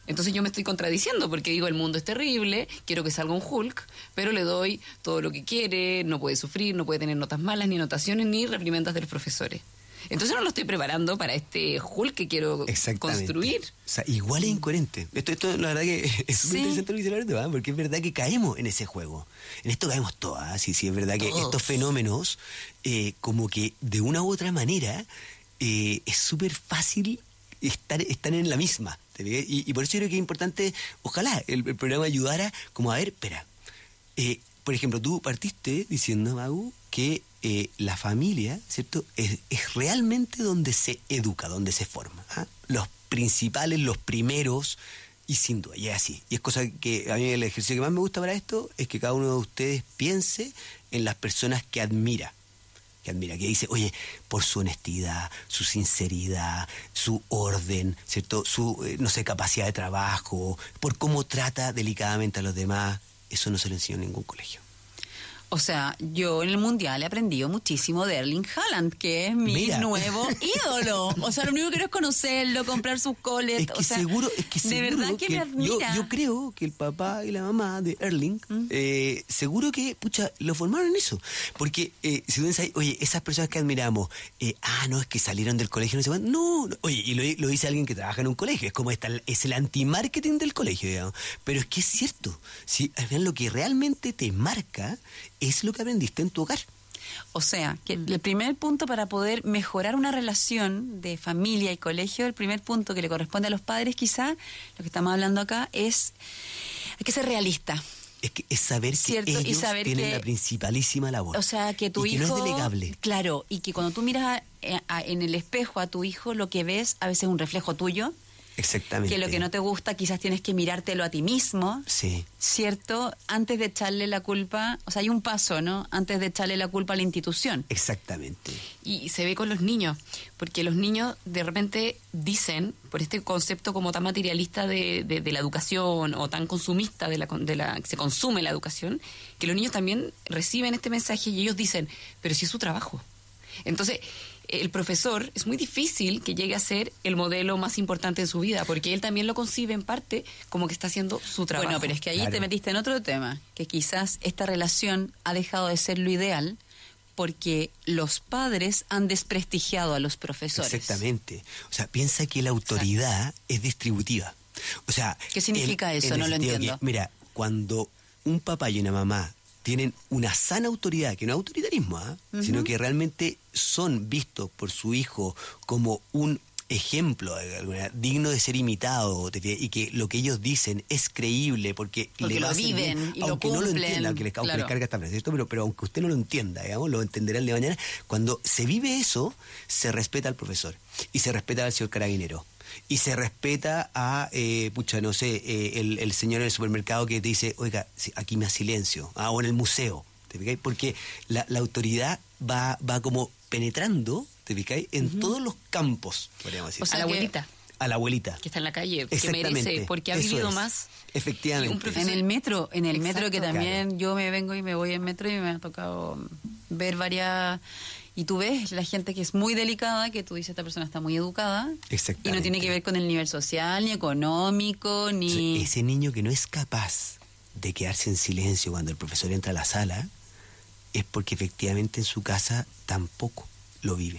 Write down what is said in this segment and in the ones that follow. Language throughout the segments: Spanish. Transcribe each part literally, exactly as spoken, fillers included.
Entonces yo me estoy contradiciendo porque digo, el mundo es terrible, quiero que salga un Hulk, pero le doy todo lo que quiere, no puede sufrir, no puede tener notas malas, ni anotaciones, ni reprimendas de los profesores. Entonces no lo estoy preparando para este Hulk que quiero construir. O sea, igual es incoherente. Esto, esto la verdad que es súper Sí. interesante lo que dice Loreto, ¿eh? Porque es verdad que caemos en ese juego. En esto caemos todas. Sí, sí, es verdad que Todos. estos fenómenos, eh, como que de una u otra manera, eh, es súper fácil estar, estar en la misma. ¿Te fijas? Y, y por eso yo creo que es importante, ojalá el, el programa ayudara como a ver, espera, eh, por ejemplo, tú partiste diciendo, Magu, que eh, la familia, ¿cierto?, es, es realmente donde se educa, donde se forma. ¿Ah? Los principales, los primeros, y sin duda, y es así. Y es cosa que a mí el ejercicio que más me gusta para esto es que cada uno de ustedes piense en las personas que admira. Que admira, que dice, oye, por su honestidad, su sinceridad, su orden, ¿cierto?, su, eh, no sé, capacidad de trabajo, por cómo trata delicadamente a los demás. Eso no se lo enseñó en ningún colegio. O sea, yo en el Mundial he aprendido muchísimo de Erling Haaland, que es mi Mira. nuevo ídolo. O sea, lo único que quiero es conocerlo, comprar sus coles. Es que o sea, seguro, es que seguro de verdad que, me yo, admira. yo creo que el papá y la mamá de Erling, ¿Mm? eh, seguro que, pucha, lo formaron en eso. Porque eh, si tú dices, oye, esas personas que admiramos, eh, ah, no, es que salieron del colegio, no sé cuánto. No, no, oye, y lo, lo dice alguien que trabaja en un colegio. Es como esta, es el anti-marketing del colegio, digamos. Pero es que es cierto. Si al final lo que realmente te marca es lo que aprendiste en tu hogar. O sea, que el primer punto para poder mejorar una relación de familia y colegio, el primer punto que le corresponde a los padres, quizá, lo que estamos hablando acá, es hay que ser realista. Es que es saber que ¿Cierto? Y ellos saber tienen que- la principalísima labor. O sea, que tu y que hijo... no es delegable. Claro, y que cuando tú miras a- a- en el espejo a tu hijo, lo que ves a veces es un reflejo tuyo, Exactamente. que lo que no te gusta quizás tienes que mirártelo a ti mismo, Sí. ¿cierto? Antes de echarle la culpa, o sea, hay un paso, ¿no? Antes de echarle la culpa a la institución. Exactamente. Y se ve con los niños, porque los niños de repente dicen, por este concepto como tan materialista de, de, de la educación o tan consumista de la, de la que se consume la educación, que los niños también reciben este mensaje y ellos dicen, pero si es su trabajo. Entonces, el profesor es muy difícil que llegue a ser el modelo más importante en su vida, porque él también lo concibe en parte como que está haciendo su trabajo. Bueno, pero es que ahí Claro. te metiste en otro tema, que quizás esta relación ha dejado de ser lo ideal porque los padres han desprestigiado a los profesores. Exactamente. O sea, piensa que la autoridad es distributiva. O sea, ¿Qué significa en- eso? en el No lo sentido entiendo. que, mira, cuando un papá y una mamá tienen una sana autoridad, que no es autoritarismo, ¿ah? Ujú. sino que realmente son vistos por su hijo como un ejemplo de alguna manera, digno de ser imitado, te fijas, y que lo que ellos dicen es creíble porque, Porque le lo va a hacer viven bien, y lo aunque no lo cumplen, entienda, aunque les, aunque claro. les carga esta frase, ¿cierto? Pero, pero aunque usted no lo entienda, digamos, lo entenderá el de mañana. Cuando se vive eso, se respeta al profesor y se respeta al señor carabinero. Y se respeta a, eh, pucha, no sé, eh, el, el señor en el supermercado que te dice, oiga, sí, aquí me silencio, ah, o en el museo, ¿te fijas? Porque la, la autoridad va, va como penetrando, ¿te fijas? En uh-huh. todos los campos, podríamos decir. O sea, a la abuelita. A la abuelita. Que está en la calle, que merece, porque ha vivido es. más. Efectivamente. Profesor... En el metro, en el Exacto, metro que también claro. yo me vengo y me voy en metro y me ha tocado ver varias... Y tú ves la gente que es muy delicada, que tú dices, esta persona está muy educada. Exactamente. Y no tiene que ver con el nivel social, ni económico, ni... O sea, ese niño que no es capaz de quedarse en silencio cuando el profesor entra a la sala, es porque efectivamente en su casa tampoco lo vive.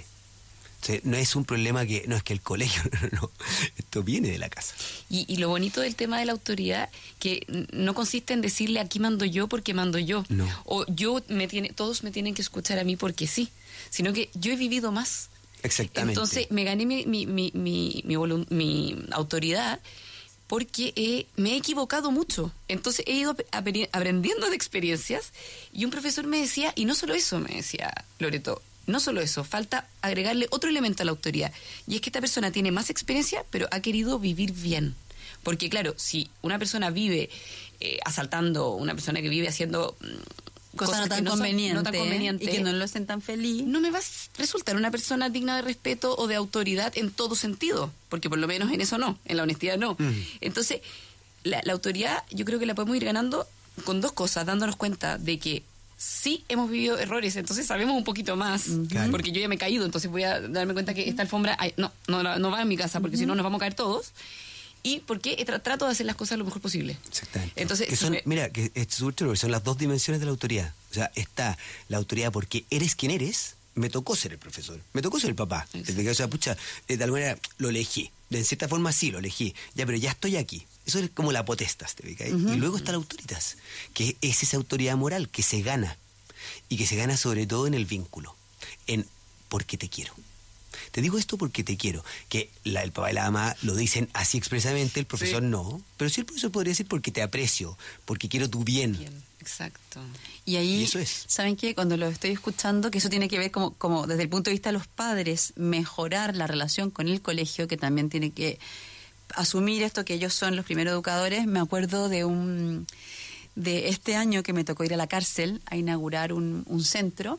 O sea, no es un problema que, no es que el colegio, no, no, esto viene de la casa. Y, y lo bonito del tema de la autoridad, que no consiste en decirle aquí mando yo porque mando yo. No. O yo me tiene, todos me tienen que escuchar a mí porque sí. Sino que yo he vivido más. Exactamente. Entonces me gané mi, mi, mi, mi, mi, volum- mi autoridad porque eh, me he equivocado mucho. Entonces he ido ap- aprendiendo de experiencias y un profesor me decía, y no solo eso, me decía Loreto, no solo eso, falta agregarle otro elemento a la autoridad. Y es que esta persona tiene más experiencia, pero ha querido vivir bien. Porque claro, si una persona vive eh, asaltando, una persona que vive haciendo... Cosas, cosas no tan que no son- convenientes no tan convenientes, y que no lo hacen tan feliz. no me va a resultar una persona digna de respeto o de autoridad en todo sentido, porque por lo menos en eso no, en la honestidad no. Mm. Entonces, la, la autoridad yo creo que la podemos ir ganando con dos cosas, dándonos cuenta de que sí hemos vivido errores, entonces sabemos un poquito más, Claro. porque yo ya me he caído, entonces voy a darme cuenta que esta alfombra, ay, no, no, no va en mi casa, porque si no nos vamos a caer todos. y porque tra- trato de hacer las cosas lo mejor posible. Exactamente. Entonces, que son, me- mira, que es súper chulo, porque son las dos dimensiones de la autoridad. O sea, está la autoridad porque eres quien eres. Me tocó ser el profesor, me tocó ser el papá. Desde o sea, pucha, eh, de alguna manera lo elegí. De cierta forma sí, lo elegí. Ya, pero ya estoy aquí. Eso es como la potestas, ¿te fijas? Uh-huh. Y luego está la autoritas, que es esa autoridad moral que se gana. Y que se gana sobre todo en el vínculo. En porque te quiero. Te digo esto porque te quiero. Que la, el papá y la mamá lo dicen así expresamente, el profesor sí. no. Pero sí el profesor podría decir porque te aprecio, porque quiero tu bien. bien. Exacto. Y ahí, y eso es. ¿saben qué? Cuando lo estoy escuchando, que eso tiene que ver como, como desde el punto de vista de los padres, mejorar la relación con el colegio, que también tiene que asumir esto que ellos son los primeros educadores. Me acuerdo de un de este año que me tocó ir a la cárcel a inaugurar un, un centro,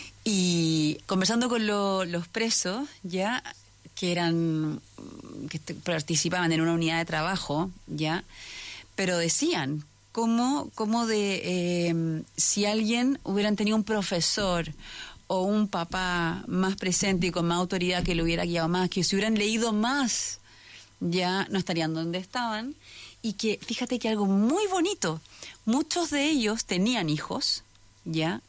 y conversando con lo, los presos, ya que eran que participaban en una unidad de trabajo, ya, pero decían como, como de eh, si alguien hubieran tenido un profesor o un papá más presente y con más autoridad que lo hubiera guiado más, que si hubieran leído más, ya no estarían donde estaban. Y que, fíjate que algo muy bonito, muchos de ellos tenían hijos, ya,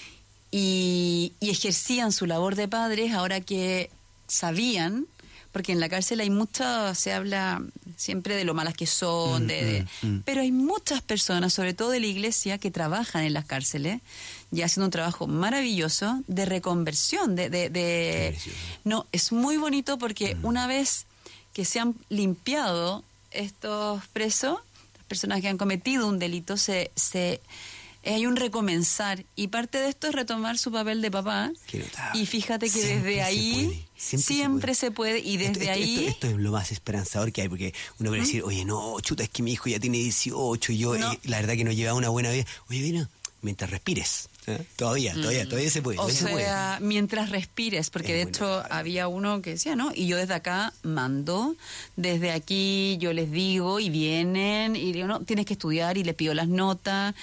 y, y ejercían su labor de padres ahora que sabían, porque en la cárcel hay mucho, se habla siempre de lo malas que son, mm, de, de mm, mm. pero hay muchas personas, sobre todo de la iglesia, que trabajan en las cárceles, ya haciendo un trabajo maravilloso de reconversión, de, de, de no, es muy bonito porque mm. una vez que se han limpiado estos presos, las personas que han cometido un delito, se, se hay un recomenzar, y parte de esto es retomar su papel de papá. Y fíjate que siempre desde ahí se siempre, siempre se, puede. se puede y desde esto, esto, ahí esto, esto es lo más esperanzador que hay, porque uno puede ¿Mm? decir, oye, no, chuta, es que mi hijo ya tiene dieciocho y yo no. eh, la verdad que no lleva una buena vida. Oye, mira, mientras respires. ¿Eh? Todavía, todavía, todavía se puede. O sea, se puede. mientras respires, porque es de hecho bueno, había uno que decía, ¿no? Y yo desde acá mando, desde aquí yo les digo y vienen, y digo, no, tienes que estudiar y les pido las notas,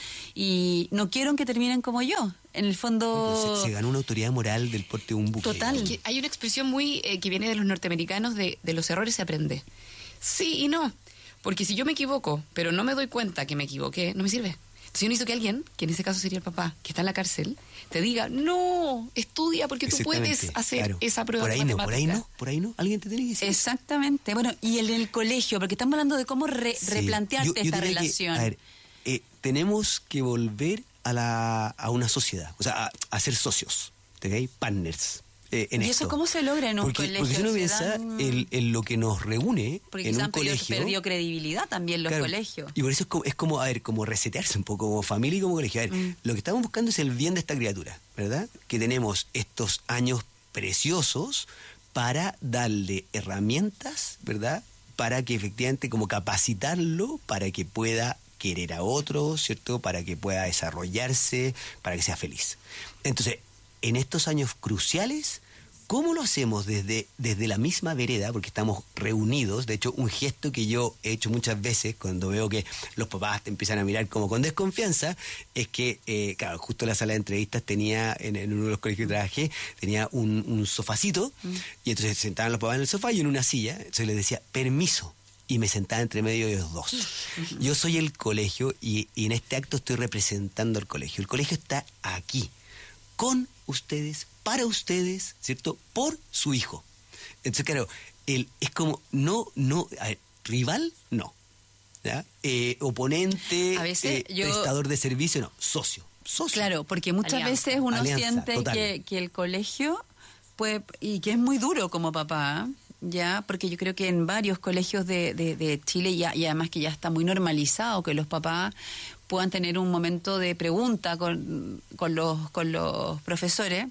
y no quiero que terminen como yo. En el fondo... Se, se ganó una autoridad moral del porte de un buque. Total. Es que hay una expresión muy eh, que viene de los norteamericanos de, de los errores se aprende. Sí y no. Porque si yo me equivoco, pero no me doy cuenta que me equivoqué, no me sirve. Entonces yo necesito que alguien, que en ese caso sería el papá, que está en la cárcel, te diga, no, estudia porque tú puedes hacer claro. esa prueba por ahí de no, por ahí no, por ahí no, alguien te tiene que decir. Exactamente. Bueno, y el del colegio, porque estamos hablando de cómo re, sí. replantearte yo, yo esta relación. Que, a ver, eh, tenemos que volver a la a una sociedad, o sea, a, a ser socios, ¿okay? Partners. Eh, en ¿Y esto. eso cómo se logra en un porque, colegio? Porque si uno piensa dan... en, en lo que nos reúne porque en un han perdido, colegio... perdió credibilidad también los claro, colegios. Y por eso es como, es como, a ver, como resetearse un poco, como familia y como colegio. A ver, mm. lo que estamos buscando es el bien de esta criatura, ¿verdad? Que tenemos estos años preciosos para darle herramientas, ¿verdad? Para que efectivamente como capacitarlo, para que pueda querer a otros, ¿cierto? Para que pueda desarrollarse, para que sea feliz. Entonces, en estos años cruciales, ¿cómo lo hacemos desde, desde la misma vereda? Porque estamos reunidos. De hecho, un gesto que yo he hecho muchas veces cuando veo que los papás te empiezan a mirar como con desconfianza, es que, eh, claro, justo en la sala de entrevistas tenía, en, en uno de los colegios que trabajé, tenía un, un sofacito, mm. y entonces se sentaban los papás en el sofá y en una silla. Entonces les decía, permiso. Y me sentaba entre medio de los dos. Uh-huh. Yo soy el colegio y, y en este acto estoy representando al colegio. El colegio está aquí, con ustedes, para ustedes, ¿cierto? Por su hijo. Entonces, claro, el, es como, no, no, a ver, rival, no. ¿Ya? Eh, oponente, a veces eh, yo... prestador de servicio, no, socio. socio. Claro, porque muchas Alianza. veces uno Alianza, siente que, que el colegio puede, y que es muy duro como papá, ya, porque yo creo que en varios colegios de, de, de Chile, ya, y además que ya está muy normalizado que los papás puedan tener un momento de pregunta con, con los con los profesores,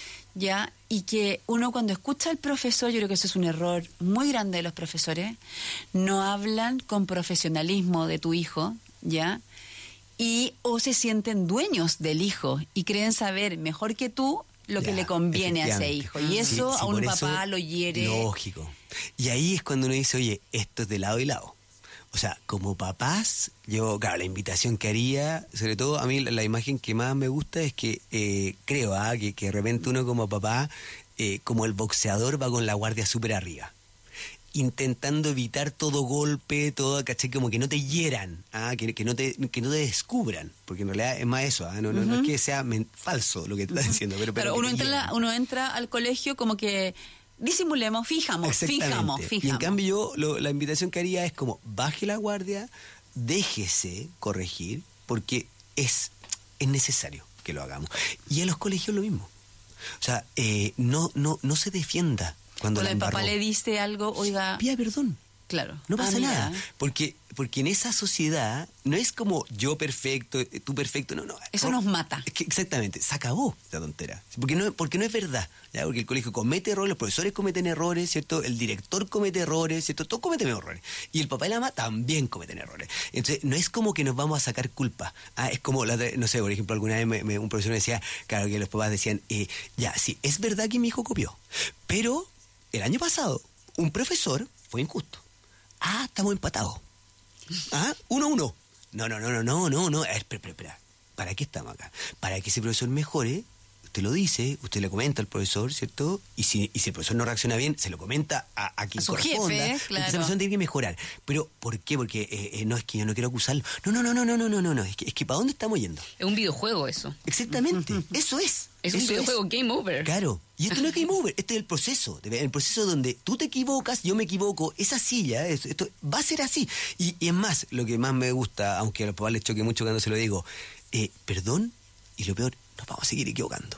ya, y que uno cuando escucha al profesor, yo creo que eso es un error muy grande de los profesores, no hablan con profesionalismo de tu hijo, ya, y o se sienten dueños del hijo y creen saber mejor que tú lo ya, que le conviene a ese hijo. Y eso sí, sí, a un papá eso, lo hiere. Lógico. Y ahí es cuando uno dice, oye, esto es de lado y lado. O sea, como papás, yo, claro, la invitación que haría, sobre todo a mí la, la imagen que más me gusta es que eh, creo ¿ah? que, que de repente uno como papá, eh, como el boxeador va con la guardia súper arriba. intentando evitar todo golpe, todo, ¿cachai? Como que no te hieran, ¿ah? que, que, no te, que no te descubran, porque en realidad es más eso, ¿ah? no, no, uh-huh. no es que sea men- falso lo que tú estás diciendo, pero, pero Claro, uno entra, la, uno entra al colegio como que disimulemos, fijamos, fijamos, fijamos. Y en cambio yo, lo, la invitación que haría es como, baje la guardia, déjese corregir, porque es, es necesario que lo hagamos. Y en los colegios lo mismo. O sea, eh, no, no, no se defienda cuando Cuando la el papá embarró. le dice algo, oiga... Pida perdón. Claro. No pasa ah, nada. Porque, porque en esa sociedad no es como yo perfecto, tú perfecto, no, no. Eso no, nos mata. Es que exactamente, se acabó esa tontera. Porque no, porque no es verdad. ¿Ya? Porque el colegio comete errores, los profesores cometen errores, ¿cierto? El director comete errores, ¿cierto? Todos cometen errores. Y el papá y la mamá también cometen errores. Entonces, no es como que nos vamos a sacar culpa. Ah, es como, la, no sé, por ejemplo, alguna vez me, me, un profesor me decía, claro, que los papás decían, eh, ya, sí, es verdad que mi hijo copió, pero el año pasado un profesor fue injusto. Ah, estamos empatados. Ah, uno a uno. No, no, no, no, no, no, no. Espera, espera, espera. ¿Para qué estamos acá? Para que ese profesor mejore. Usted lo dice, usted le comenta al profesor, ¿cierto? Y si, y si el profesor no reacciona bien, se lo comenta a, a quien a su corresponda. jefe, Porque claro. esa persona tiene que mejorar. Pero, ¿por qué? Porque eh, eh, no es que yo no quiero acusarlo. No, no, no, no, no, no, no, no, no. Es que, es que ¿para dónde estamos yendo? Es un videojuego eso. Exactamente. Eso es. Es un Eso videojuego game over. Claro. Y esto no es game over, este es el proceso. El proceso donde tú te equivocas, yo me equivoco. Esa silla, esto, esto va a ser así. Y, y es más, lo que más me gusta, aunque a los papás les choque mucho cuando se lo digo, eh, perdón, y lo peor, nos vamos a seguir equivocando.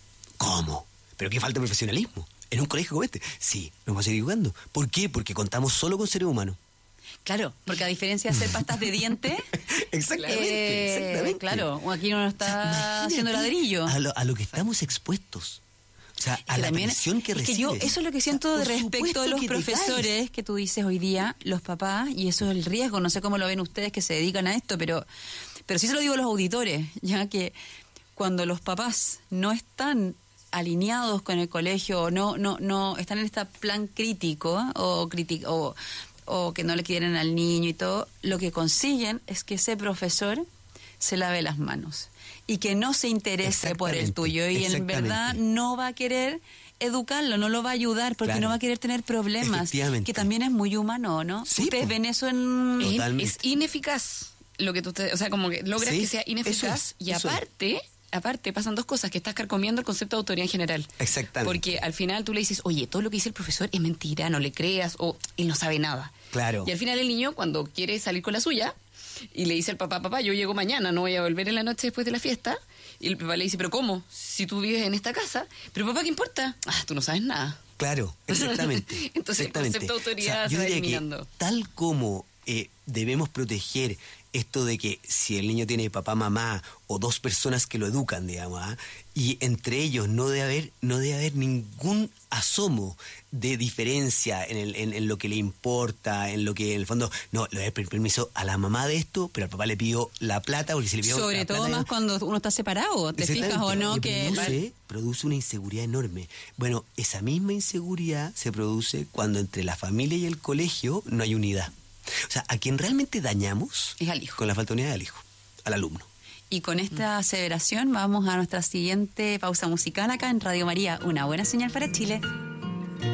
¿Cómo? ¿Pero qué falta de profesionalismo? ¿En un colegio como este? Sí, nos vamos a seguir equivocando. ¿Por qué? Porque contamos solo con seres humanos. Claro, porque a diferencia de hacer pastas de diente... Exactamente, eh, exactamente. Claro, aquí uno está O sea, haciendo ladrillo. A lo, a lo que estamos expuestos. O sea, a que la también, presión que es recibes. que yo, eso es lo que siento O sea, de por respecto de supuesto los que te profesores caes. que tú dices hoy día, los papás, y eso es el riesgo, no sé cómo lo ven ustedes que se dedican a esto, pero, pero sí se lo digo a los auditores, ya que cuando los papás no están alineados con el colegio o no, no, no están en este plan crítico o crítico o, o que no le quieren al niño y todo, lo que consiguen es que ese profesor se lave las manos y que no se interese por el tuyo y en verdad no va a querer educarlo, no lo va a ayudar porque Claro. no va a querer tener problemas, que también es muy humano, ¿no? Sí, Ustedes po. ven eso en... Es, Totalmente. es ineficaz lo que tú te, o sea, como que logras Sí, que sea ineficaz eso es, y eso es. aparte, aparte pasan dos cosas, que estás carcomiendo el concepto de autoridad en general. Exactamente. Porque al final tú le dices, oye, todo lo que dice el profesor es mentira, no le creas, o él no sabe nada. Claro. Y al final el niño, cuando quiere salir con la suya, y le dice al papá, papá, yo llego mañana, no voy a volver en la noche después de la fiesta, y el papá le dice, pero ¿cómo? Si tú vives en esta casa, pero papá, ¿qué importa? Ah, tú no sabes nada. Claro, exactamente. Entonces exactamente. el concepto de autoridad O sea, se yo va diría que eliminando. tal como eh, debemos proteger esto de que si el niño tiene papá, mamá o dos personas que lo educan, digamos, ¿ah? Y entre ellos no debe haber, no debe haber ningún asomo de diferencia en, el, en, en lo que le importa, en lo que en el fondo, no, le doy permiso a la mamá de esto, pero al papá le pidió la plata porque se le pidió Sobre la todo plata, más digamos. cuando uno está separado, ¿te fijas o no? Y Que produce, produce una inseguridad enorme. Bueno, esa misma inseguridad se produce cuando entre la familia y el colegio no hay unidad. O sea, a quien realmente dañamos es al hijo. con la falta de unidad al hijo, al alumno. Y con esta aseveración vamos a nuestra siguiente pausa musical acá en Radio María, una buena señal para Chile.